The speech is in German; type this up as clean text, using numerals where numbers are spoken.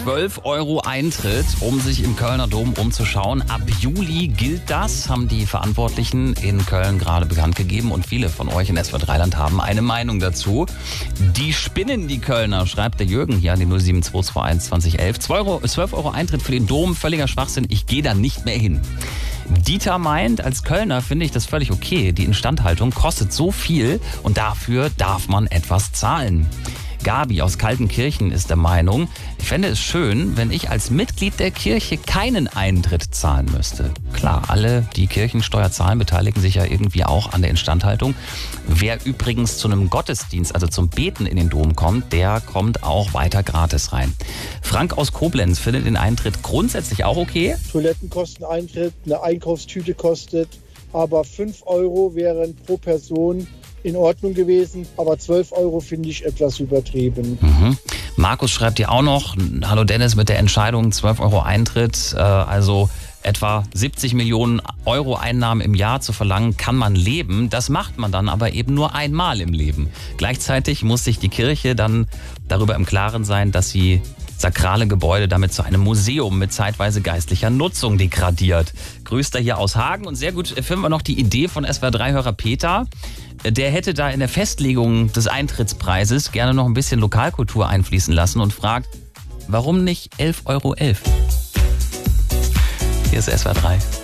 12 Euro Eintritt, um sich im Kölner Dom umzuschauen. Ab Juli gilt das, haben die Verantwortlichen in Köln gerade bekannt gegeben. Und viele von euch in SWR 3 haben eine Meinung dazu. Die spinnen, die Kölner, schreibt der Jürgen hier an die 07221 2011. 12 Euro Eintritt für den Dom, völliger Schwachsinn. Ich gehe da nicht mehr hin. Dieter meint, als Kölner finde ich das völlig okay. Die Instandhaltung kostet so viel und dafür darf man etwas zahlen. Gabi aus Kaltenkirchen ist der Meinung, ich fände es schön, wenn ich als Mitglied der Kirche keinen Eintritt zahlen müsste. Klar, alle, die Kirchensteuer zahlen, beteiligen sich ja irgendwie auch an der Instandhaltung. Wer übrigens zu einem Gottesdienst, also zum Beten in den Dom kommt, der kommt auch weiter gratis rein. Frank aus Koblenz findet den Eintritt grundsätzlich auch okay. Toiletten kosten Eintritt, eine Einkaufstüte kostet, aber 5 Euro wären pro Person in Ordnung gewesen, aber 12 Euro finde ich etwas übertrieben. Markus schreibt dir auch noch, hallo Dennis, mit der Entscheidung 12 Euro Eintritt, also etwa 70 Millionen Euro Einnahmen im Jahr zu verlangen, kann man leben. Das macht man dann aber eben nur einmal im Leben. Gleichzeitig muss sich die Kirche dann darüber im Klaren sein, dass sie sakrale Gebäude damit zu einem Museum mit zeitweise geistlicher Nutzung degradiert. Grüßt er hier aus Hagen. Und sehr gut finden wir noch die Idee von SWR 3-Hörer Peter. Der hätte da in der Festlegung des Eintrittspreises gerne noch ein bisschen Lokalkultur einfließen lassen und fragt, warum nicht 11,11 Euro? Hier ist SWR 3.